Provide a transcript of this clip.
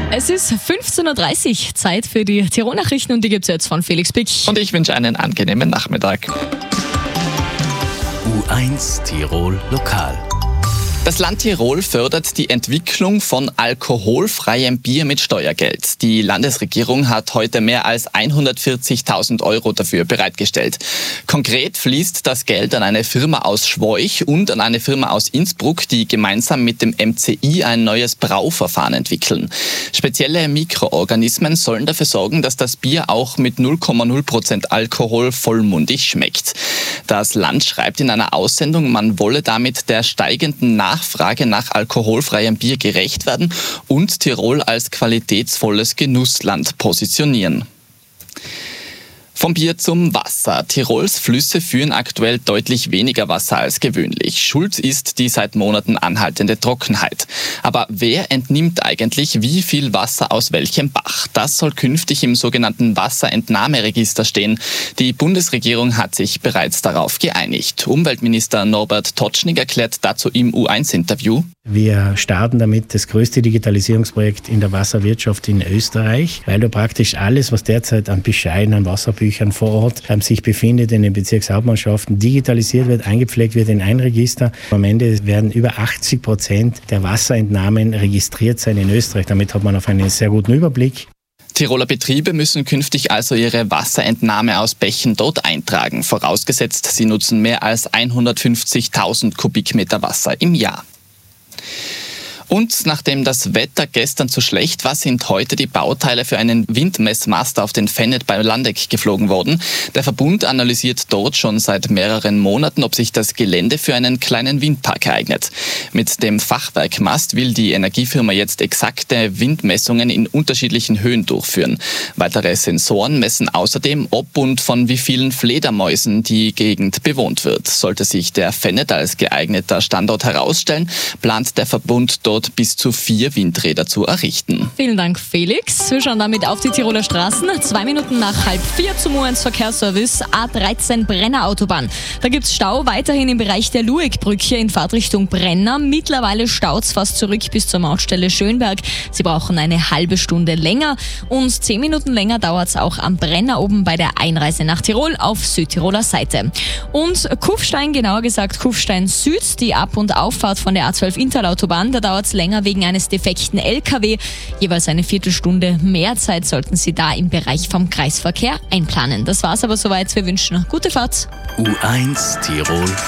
Es ist 15.30 Uhr, Zeit für die Tirol-Nachrichten und die gibt es jetzt von Felix Pick. Und ich wünsche einen angenehmen Nachmittag. U1 Tirol Lokal. Das Land Tirol fördert die Entwicklung von alkoholfreiem Bier mit Steuergeld. Die Landesregierung hat heute mehr als 140.000 Euro dafür bereitgestellt. Konkret fließt das Geld an eine Firma aus Schwoich und an eine Firma aus Innsbruck, die gemeinsam mit dem MCI ein neues Brauverfahren entwickeln. Spezielle Mikroorganismen sollen dafür sorgen, dass das Bier auch mit 0,0% Alkohol vollmundig schmeckt. Das Land schreibt in einer Aussendung, man wolle damit der steigenden Nachfrage nach alkoholfreiem Bier gerecht werden und Tirol als qualitätsvolles Genussland positionieren. Vom Bier zum Wasser. Tirols Flüsse führen aktuell deutlich weniger Wasser als gewöhnlich. Schuld ist die seit Monaten anhaltende Trockenheit. Aber wer entnimmt eigentlich wie viel Wasser aus welchem Bach? Das soll künftig im sogenannten Wasserentnahmeregister stehen. Die Bundesregierung hat sich bereits darauf geeinigt. Umweltminister Norbert Totschnig erklärt dazu im U1-Interview: Wir starten damit das größte Digitalisierungsprojekt in der Wasserwirtschaft in Österreich, weil du praktisch alles, was derzeit an Bescheiden, an Wasserbüchern vor Ort sich befindet in den Bezirkshauptmannschaften, digitalisiert wird, eingepflegt wird in ein Register. Am Ende werden über 80% der Wasserentnahmen registriert sein in Österreich. Damit hat man auf einen sehr guten Überblick. Tiroler Betriebe müssen künftig also ihre Wasserentnahme aus Bächen dort eintragen, vorausgesetzt, sie nutzen mehr als 150.000 Kubikmeter Wasser im Jahr. Und nachdem das Wetter gestern zu schlecht war, sind heute die Bauteile für einen Windmessmast auf den Fennet bei Landeck geflogen worden. Der Verbund analysiert dort schon seit mehreren Monaten, ob sich das Gelände für einen kleinen Windpark eignet. Mit dem Fachwerkmast will die Energiefirma jetzt exakte Windmessungen in unterschiedlichen Höhen durchführen. Weitere Sensoren messen außerdem, ob und von wie vielen Fledermäusen die Gegend bewohnt wird. Sollte sich der Fennet als geeigneter Standort herausstellen, plant der Verbund dort bis zu 4 Windräder zu errichten. Vielen Dank, Felix. Wir schauen damit auf die Tiroler Straßen. 2 Minuten nach 3:30 zum U1 Verkehrsservice A13 Brenner Autobahn. Da gibt es Stau weiterhin im Bereich der Luegbrücke in Fahrtrichtung Brenner. Mittlerweile staut es fast zurück bis zur Mautstelle Schönberg. Sie brauchen eine halbe Stunde länger und 10 Minuten länger dauert es auch am Brenner oben bei der Einreise nach Tirol auf Südtiroler Seite. Und Kufstein, genauer gesagt Kufstein Süd, die Ab- und Auffahrt von der A12 Interlautobahn, da dauert es länger wegen eines defekten LKW. Jeweils eine Viertelstunde mehr Zeit sollten Sie da im Bereich vom Kreisverkehr einplanen. Das war's aber soweit. Wir wünschen gute Fahrt. U1 Tirol